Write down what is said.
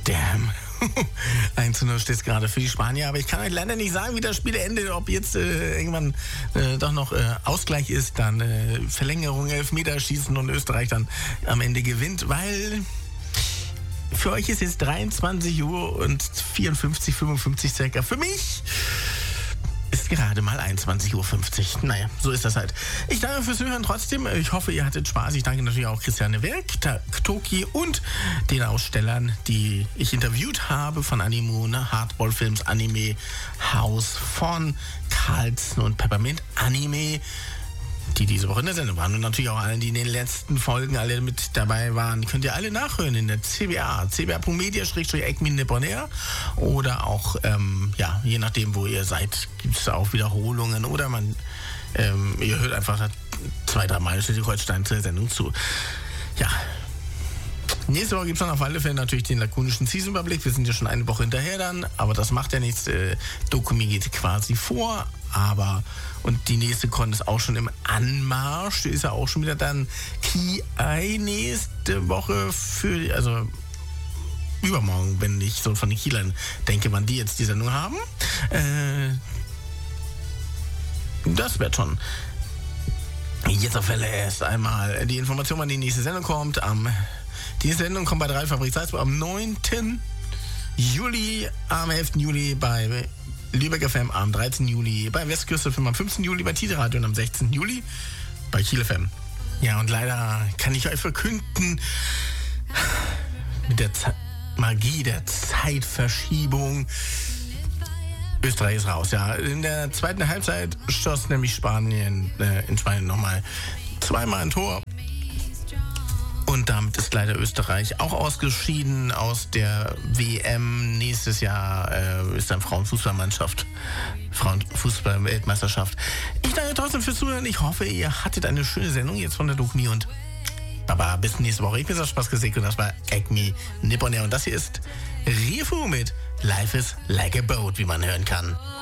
Damn. 1:0 steht es gerade für die Spanier, aber ich kann euch leider nicht sagen, wie das Spiel endet, ob jetzt irgendwann doch noch Ausgleich ist, dann Verlängerung, Elfmeterschießen und Österreich dann am Ende gewinnt, weil für euch ist jetzt 23 Uhr und 54, 55 circa. Für mich ist gerade mal 21:50 Uhr. Naja, so ist das halt. Ich danke fürs Hören trotzdem. Ich hoffe, ihr hattet Spaß. Ich danke natürlich auch Christiane Werk, Toki und den Ausstellern, die ich interviewt habe von Animoon, Hardball Films, Anime House von Carlsen und Peppermint Anime, die diese Woche in der Sendung waren. Und natürlich auch allen, die in den letzten Folgen alle mit dabei waren. Könnt ihr alle nachhören in der cba.media/ecmin-nepponair oder auch, je nachdem, wo ihr seid, gibt es auch Wiederholungen oder ihr hört einfach 2-3 Mal Schleswig-Holstein zur Sendung zu. Ja. Nächste Woche gibt es dann auf alle Fälle natürlich den lakonischen Season-Überblick. Wir sind ja schon eine Woche hinterher dann, aber das macht ja nichts. Dokumi geht quasi vor, und die nächste Con ist auch schon im Anmarsch. Die ist ja auch schon wieder dann Kiai nächste Woche übermorgen, wenn ich so von den Kielern denke, wann die jetzt die Sendung haben. Das wird schon. Jetzt auf Fälle erst einmal die Information, wann die nächste Sendung kommt. Die Sendung kommt bei der Fabrik Salzburg am 9. Juli, am 11. Juli bei Lübeck FM, am 13. Juli bei Westküste FM, am 15. Juli bei Tide Radio und am 16. Juli bei Kiel FM. Ja, und leider kann ich euch verkünden, mit der Magie der Zeitverschiebung, Österreich ist raus, ja. In der zweiten Halbzeit schoss nämlich Spanien in Spanien nochmal zweimal ein Tor. Und damit ist leider Österreich auch ausgeschieden aus der WM. Nächstes Jahr ist dann Frauenfußball-Weltmeisterschaft. Ich danke trotzdem fürs Zuhören. Ich hoffe, ihr hattet eine schöne Sendung jetzt von der Dokumi und Baba, bis nächste Woche. Ich bin Spaß gesehen und das war Acme Nipponair. Und das hier ist Rifu mit Life is like a Boat, wie man hören kann.